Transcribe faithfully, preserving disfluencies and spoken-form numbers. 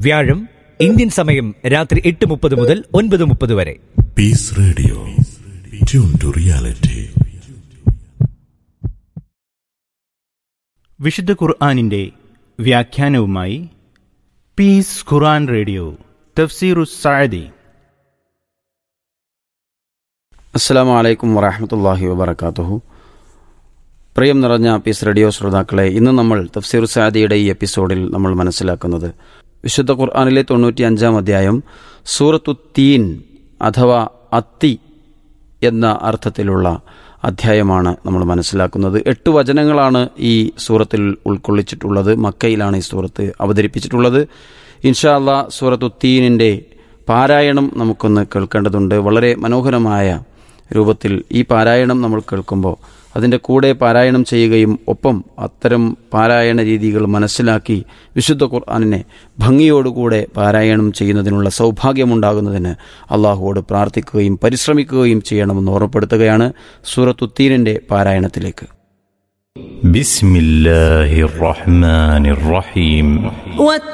വ്യാഴം ഇന്ത്യൻ സമയം രാത്രി എട്ട് മുപ്പത് മുതൽ ഒൻപത് മുപ്പത് വരെ. Piece radio, tune to reality. വിശുദ്ധ ഖുർആനിന്റെ വ്യാഖ്യാനവുമായി പീസ് ഖുർആൻ റേഡിയോ തഫ്സീറുസ് സഅദി. അസ്സലാമു അലൈക്കും വറഹ്മത്തുള്ളാഹി വബറകാതുഹു. പ്രിയം നിറഞ്ഞ പീസ് റേഡിയോ ശ്രോതാക്കളെ, ഇന്ന് നമ്മൾ തഫ്സീറുസ് സഅദിയുടെ ഈ എപ്പിസോഡിൽ നമ്മൾ മനസ്സിലാക്കുന്നത് വിശുദ്ധ ഖുർആനിലെ തൊണ്ണൂറ്റി അഞ്ചാം അധ്യായം സൂറത്തു തീൻ അഥവാ അത്തി എന്ന അർത്ഥത്തിലുള്ള അധ്യായമാണ് നമ്മൾ മനസ്സിലാക്കുന്നത്. എട്ട് വചനങ്ങളാണ് ഈ സൂറത്തിൽ ഉൾക്കൊള്ളിച്ചിട്ടുള്ളത്. മക്കയിലാണ് ഈ സൂറത്ത് അവതരിപ്പിച്ചിട്ടുള്ളത്. ഇൻഷാ അല്ലാഹ് സൂറത്തു തീനിൻ്റെ പാരായണം നമുക്കൊന്ന് കേൾക്കേണ്ടതുണ്ട്. വളരെ മനോഹരമായ രൂപത്തിൽ ഈ പാരായണം നമ്മൾ കേൾക്കുമ്പോൾ അതിൻ്റെ കൂടെ പാരായണം ചെയ്യുകയും ഒപ്പം അത്തരം പാരായണ രീതികൾ മനസ്സിലാക്കി വിശുദ്ധ ഖുർആനിനെ ഭംഗിയോടുകൂടെ പാരായണം ചെയ്യുന്നതിനുള്ള സൗഭാഗ്യമുണ്ടാകുന്നതിന് അള്ളാഹുവോട് പ്രാർത്ഥിക്കുകയും പരിശ്രമിക്കുകയും ചെയ്യണമെന്ന് ഓർമ്മപ്പെടുത്തുകയാണ്. സൂറത്തു തീനിൻ്റെ പാരായണത്തിലേക്ക്. ബിസ്മില്ലാഹിർ റഹ്മാനിർ റഹീം.